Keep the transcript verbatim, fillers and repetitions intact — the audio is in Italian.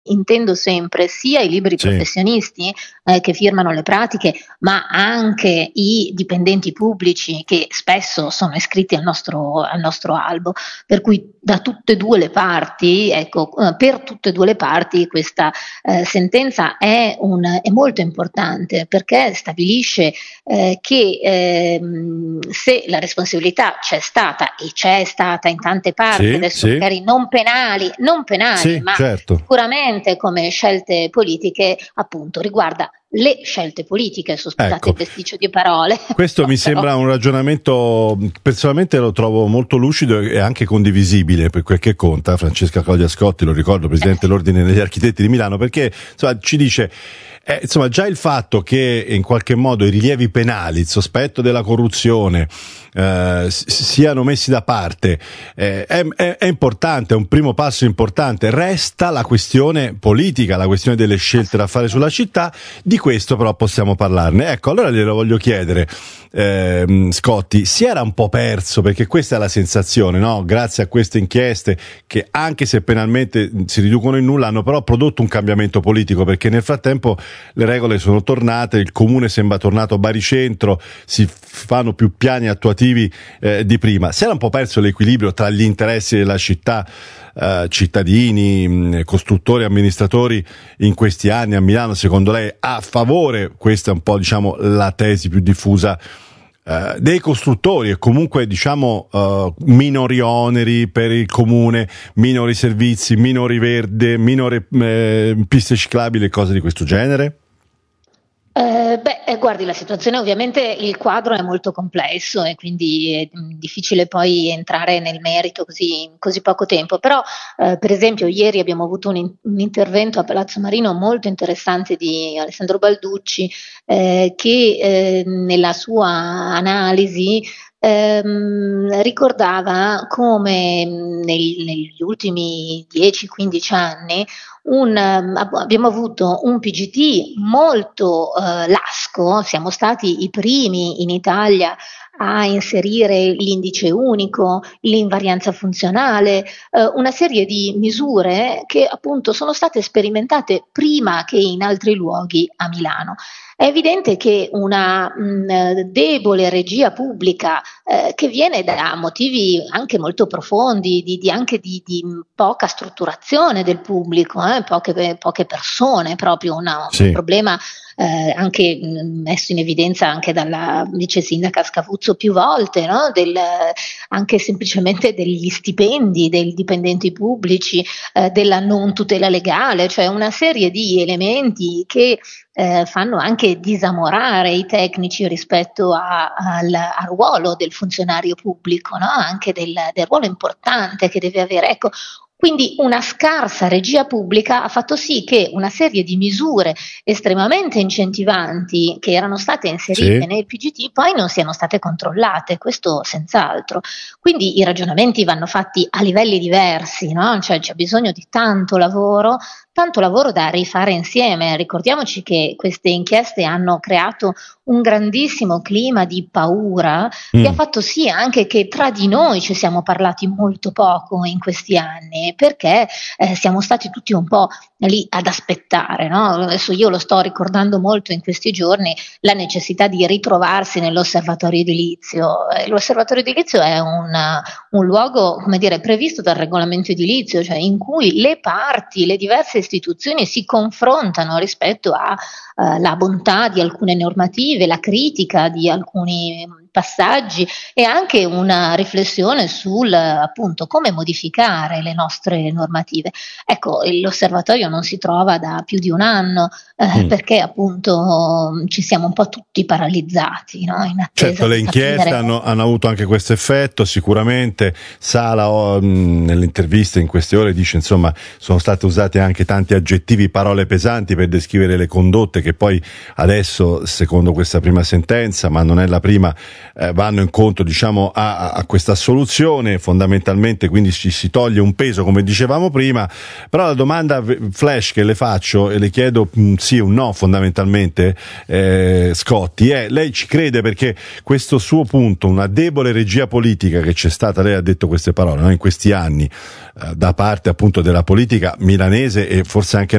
intendo sempre sia i liberi Sì. professionisti eh, che firmano le pratiche, ma anche i dipendenti pubblici che spesso sono iscritti al nostro, al nostro albo, per cui da tutte e due le parti, ecco, eh, per tutte e due le parti questa eh, sentenza è, un, è molto importante, perché stabilisce eh, che ehm, se la responsabilità c'è stata e c'è stata in tante parti, Sì, adesso sì. magari non penali, non penali, Sì, ma certo. sicuramente come scelte politiche, appunto riguarda le scelte politiche, scusate Ecco. il besticcio di parole. Questo mi Però- sembra un ragionamento, personalmente lo trovo molto lucido e anche condivisibile per quel che conta. Francesca Claudia Scotti, lo ricordo, presidente dell'Ordine degli Architetti di Milano, perché insomma, ci dice eh, insomma già il fatto che in qualche modo i rilievi penali, il sospetto della corruzione eh, siano messi da parte eh, è, è, è importante, è un primo passo importante. Resta la questione politica, la questione delle scelte da fare sulla città. Di questo però possiamo parlarne. Ecco, allora glielo voglio chiedere, eh, Scotti, si era un po' perso, perché questa è la sensazione, no? Grazie a queste inchieste che anche se penalmente si riducono in nulla hanno però prodotto un cambiamento politico, perché nel frattempo le regole sono tornate, il comune sembra tornato baricentro, si fanno più piani attuativi eh, di prima. Si era un po' perso l'equilibrio tra gli interessi della città, eh, cittadini, mh, costruttori, amministratori in questi anni a Milano, secondo lei, a favore, questa è un po' diciamo la tesi più diffusa, Uh, dei costruttori e comunque diciamo uh, minori oneri per il comune, minori servizi, minori verde, minori eh, piste ciclabili e cose di questo genere? Eh, beh, eh, guardi, la situazione ovviamente, il quadro è molto complesso e quindi è mh, difficile poi entrare nel merito così, in così poco tempo, però eh, per esempio ieri abbiamo avuto un, in- un intervento a Palazzo Marino molto interessante di Alessandro Balducci eh, che eh, nella sua analisi ehm, ricordava come mh, nel- negli ultimi dieci quindici anni un, ehm, ab- abbiamo avuto un P G T molto eh, lasco, siamo stati i primi in Italia a inserire l'indice unico, l'invarianza funzionale, eh, una serie di misure che appunto sono state sperimentate prima che in altri luoghi a Milano. È evidente che una mh, debole regia pubblica eh, che viene da motivi anche molto profondi, di, di anche di, di poca strutturazione del pubblico, eh, poche, poche persone, proprio una, Sì. un problema eh, anche mh, messo in evidenza anche dalla vice sindaca Scavuzzo più volte, no? Del, anche semplicemente degli stipendi dei dipendenti pubblici, eh, della non tutela legale, cioè una serie di elementi che eh, fanno anche disamorare i tecnici rispetto a, al, al ruolo del funzionario pubblico, no? Anche del, del ruolo importante che deve avere. Ecco, quindi una scarsa regia pubblica ha fatto sì che una serie di misure estremamente incentivanti che erano state inserite Sì. nel P G T poi non siano state controllate, questo senz'altro. Quindi i ragionamenti vanno fatti a livelli diversi, no? Cioè c'è bisogno di tanto lavoro, tanto lavoro da rifare insieme. Ricordiamoci che queste inchieste hanno creato un grandissimo clima di paura che ha Mm. fatto sì anche che tra di noi ci siamo parlati molto poco in questi anni, perché eh, siamo stati tutti un po' lì ad aspettare, no? Adesso io lo sto ricordando molto in questi giorni, la necessità di ritrovarsi nell'osservatorio edilizio. Eh, L'osservatorio edilizio è un, un luogo, come dire, previsto dal regolamento edilizio, cioè in cui le parti, le diverse istituzioni si confrontano rispetto alla bontà di alcune normative, la critica di alcuni passaggi e anche una riflessione sul appunto come modificare le nostre normative. Ecco, l'osservatorio non si trova da più di un anno eh, Mm. perché appunto ci siamo un po' tutti paralizzati, no? In attesa Certo, le di inchieste capire. hanno, hanno avuto anche questo effetto, sicuramente. Sala oh, mh, nell'intervista in queste ore dice insomma sono state usate anche tanti aggettivi, parole pesanti per descrivere le condotte che poi adesso, secondo questa prima sentenza, ma non è la prima, eh, vanno incontro, diciamo, a, a questa soluzione, fondamentalmente, quindi ci si toglie un peso, come dicevamo prima. Però la domanda flash che le faccio, e le chiedo mh, sì o no fondamentalmente, eh, Scotti, è: lei ci crede? Perché questo suo punto, una debole regia politica che c'è stata, lei ha detto queste parole, no? In questi anni, eh, da parte appunto della politica milanese e forse anche